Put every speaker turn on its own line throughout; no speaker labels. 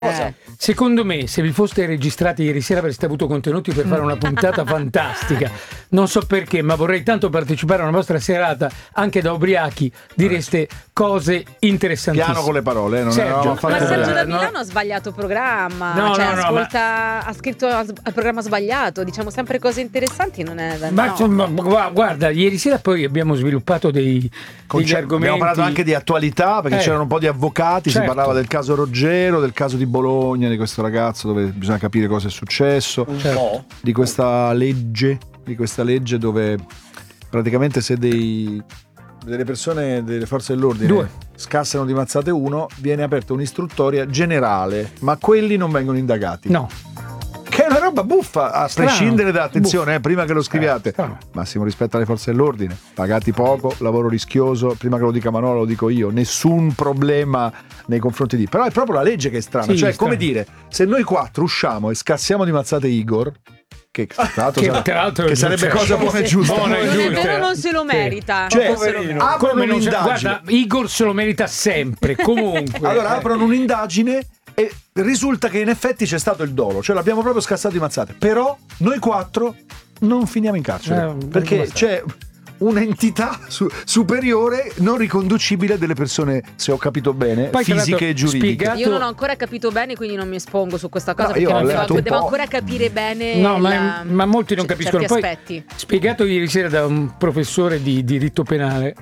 Secondo me, se vi foste registrati ieri sera avreste avuto contenuti per fare una puntata fantastica. Non so perché, ma vorrei tanto partecipare a una vostra serata anche da ubriachi. Direste cose interessantissime.
Piano con le parole, non
Sergio,
Ma Sergio da Milano ha sbagliato programma. Ha scritto al programma sbagliato. Diciamo sempre cose interessanti, non è
ma guarda, ieri sera poi abbiamo sviluppato degli argomenti.
Abbiamo parlato anche di attualità, perché c'erano un po' di avvocati, si parlava del caso Roggero, del caso di Bologna, di questo ragazzo dove bisogna capire cosa è successo, di questa legge dove praticamente se delle persone delle forze dell'ordine scassano di mazzate uno, viene aperta un'istruttoria generale, ma quelli non vengono indagati.
No.
Che è una roba buffa, a prescindere dall'attenzione, prima che lo scriviate. Massimo rispetto alle forze dell'ordine, pagati poco, lavoro rischioso, prima che lo dica Manola lo dico io, nessun problema nei confronti di... Però è proprio la legge che è strana, cioè come dire, se noi quattro usciamo e scassiamo di mazzate Igor, che sarebbe cosa buona e giusta.
Non è vero, non se lo merita.
Aprono un'indagine.
Guarda, Igor se lo merita sempre, comunque.
Allora aprono un'indagine e risulta che in effetti c'è stato il dolo, cioè l'abbiamo proprio scassato di mazzate, però noi quattro non finiamo in carcere perché c'è un'entità superiore non riconducibile delle persone, se ho capito bene, poi, fisiche e giuridiche.
Io non ho ancora capito bene, quindi non mi espongo su questa cosa, perché devo ancora capire bene.
Ma molti non capiscono.
Poi
aspetti. Spiegato ieri sera da un professore di diritto penale.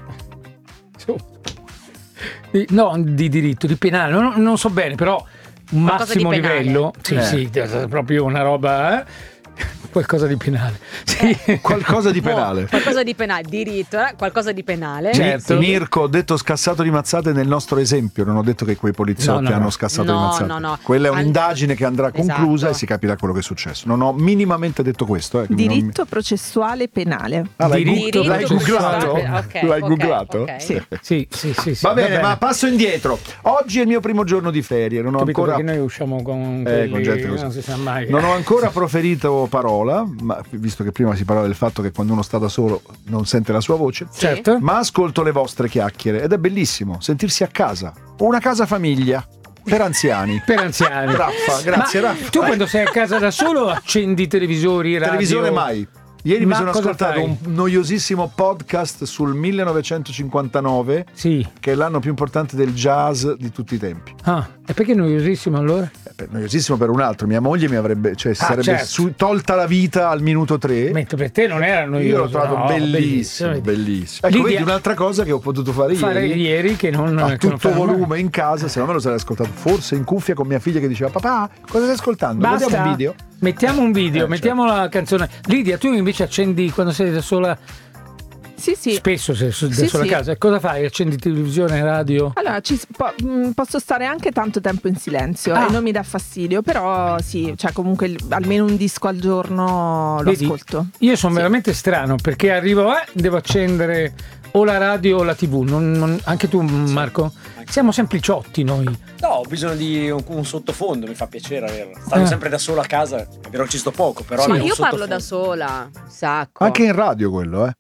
No, di diritto, di penale, non so bene, però un massimo livello. Sì, proprio una roba. Qualcosa di penale.
Qualcosa di penale.
Qualcosa di penale, diritto, qualcosa di penale.
Certo. Mirko, ho detto scassato di mazzate nel nostro esempio, non ho detto che quei poliziotti hanno scassato di mazzate.
No.
Quella è un'indagine che andrà conclusa e si capirà quello che è successo. Non ho minimamente detto questo.
Diritto processuale penale.
L'hai googlato? L'hai googlato?
Sì.
Va bene, ma passo indietro. Oggi è il mio primo giorno di ferie. Non ho ancora.
Perché noi usciamo con
gente così.
Non si sa mai.
Non ho ancora proferito parola, ma visto che prima si parlava del fatto che quando uno sta da solo non sente la sua voce,
certo,
ma ascolto le vostre chiacchiere ed è bellissimo sentirsi a casa, una casa famiglia per anziani. Raffa, grazie. Raffa,
tu quando sei a casa da solo accendi televisori, radio?
Televisore mai. Ieri mi sono ascoltato un noiosissimo podcast sul 1959, che è l'anno più importante del jazz di tutti i tempi.
E perché noiosissimo allora?
Noiosissimo per un altro. Mia moglie mi avrebbe, sarebbe tolta la vita al minuto 3.
Mentre per te non era noioso.
Io l'ho trovato bellissimo. Ecco, vedi un'altra cosa che ho potuto fare
ieri che non
a tutto volume in casa, se no me lo sarei ascoltato forse in cuffia con mia figlia che diceva: papà, cosa stai ascoltando?
Basta.
Vediamo un video.
Mettiamo un video, mettiamo la canzone. Lidia, tu invece accendi quando sei da sola?
Sì.
Spesso sei da sola a casa. Cosa fai? Accendi televisione, radio?
Allora, posso stare anche tanto tempo in silenzio e non mi dà fastidio, però cioè comunque almeno un disco al giorno lo ascolto.
Io sono veramente strano perché arrivo, devo accendere o la radio o la TV. Anche tu, Marco? Siamo sempliciotti noi.
No, ho bisogno di un sottofondo, mi fa piacere averlo. Stando sempre da solo a casa, è vero che ci sto poco, però
ma io parlo da sola, un sacco.
Anche in radio quello,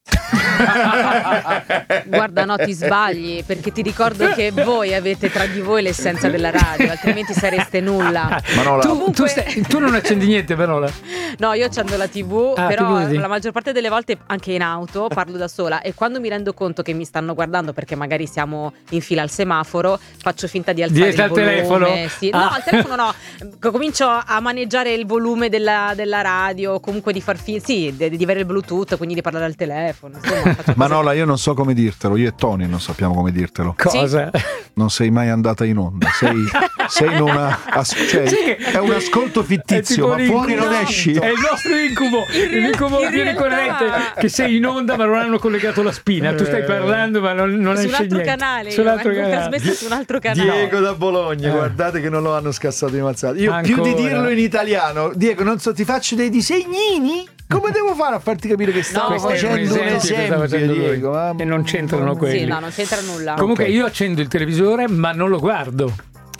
Guarda, no, ti sbagli, perché ti ricordo che voi avete tra di voi l'essenza della radio, altrimenti sareste nulla.
Manola.
Tu non accendi niente, Manola?
No, io accendo la TV, però la maggior parte delle volte anche in auto parlo da sola, e quando mi rendo conto che mi stanno guardando perché magari siamo in fila al semaforo, faccio finta di alzare il volume.
Telefono?
No, al telefono no. Comincio a maneggiare il volume della radio, comunque di far di avere il Bluetooth, quindi di parlare al telefono. Insomma,
Manola, io non so come dirtelo, io e Tony non sappiamo come dirtelo.
Cosa?
Non sei mai andata in onda, sei in una è un ascolto fittizio, ma fuori non esci.
È il nostro incubo. L'incubo più ricorrente, che sei in onda ma non hanno collegato la spina. Tu stai parlando ma non esce niente.
Canale,
su un altro canale.
Trasmesso su un altro canale.
Diego da Bologna, guardate che non lo hanno scassato di mazzate. Io più di dirlo in italiano, Diego, non so, ti faccio dei disegnini? Come devo fare a farti capire che stavo facendo un esempio, Diego?
E non c'entrano quelli.
Sì, no, non c'entra nulla.
Comunque io accendo il televisore ma non lo guardo.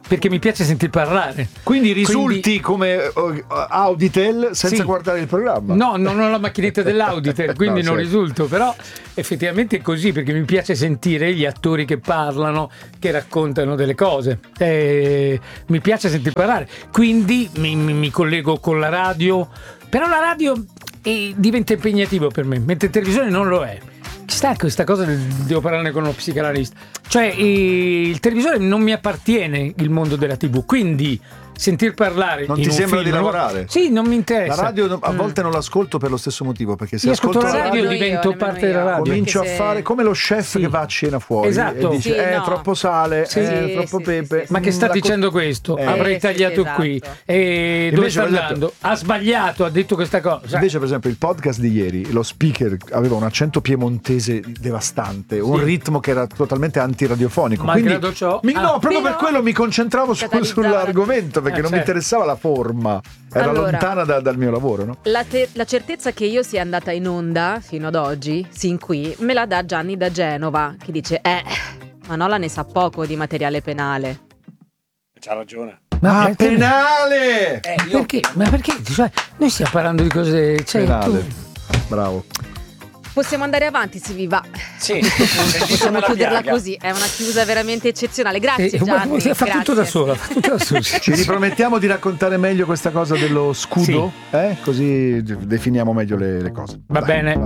perché mi piace sentir parlare.
Quindi risulti come Auditel senza guardare il programma?
No, non ho la macchinetta dell'Auditel, quindi non
certo.
risulto, però effettivamente è così, perché mi piace sentire gli attori che parlano, che raccontano delle cose. Mi piace sentir parlare, quindi mi collego con la radio, però la radio diventa impegnativo per me, mentre in televisione non lo è. Sta questa cosa, devo parlarne con uno psicanalista, cioè il televisore non mi appartiene, il mondo della TV, quindi sentir parlare
non ti sembra di lavorare?
Sì, non mi interessa.
La radio a volte non l'ascolto per lo stesso motivo, perché se
io
ascolto
la radio divento parte della radio,
comincio a fare come lo chef che va a cena fuori,
esatto,
e dice troppo sale, troppo pepe.
Ma che sta dicendo questo? Avrei tagliato qui, e dove sta andando? Ha sbagliato, ha detto questa cosa.
Invece per esempio il podcast di ieri, lo speaker aveva un accento piemontese devastante, un ritmo che era totalmente antiradiofonico,
malgrado ciò
no, proprio per quello mi concentravo sull'argomento, perché non mi interessava la forma, era lontana dal mio lavoro, no?
La certezza che io sia andata in onda fino ad oggi, sin qui, me la dà Gianni da Genova, che dice Manola ne sa poco di materiale penale.
C'ha ragione.
Ma penale!
Perché? Ma perché? Cioè, noi stiamo parlando di cose...
penale, bravo.
Possiamo andare avanti se vi va.
Sì,
possiamo chiuderla così. È una chiusa veramente eccezionale. Grazie Gianni.
Fa tutto da sola.
Ci ripromettiamo di raccontare meglio questa cosa dello scudo, così definiamo meglio le cose.
Va bene.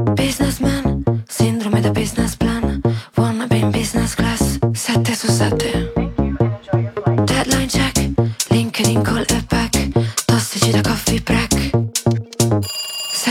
Businessman, sindrome da business plan, wanna be in business class, 7 su 7.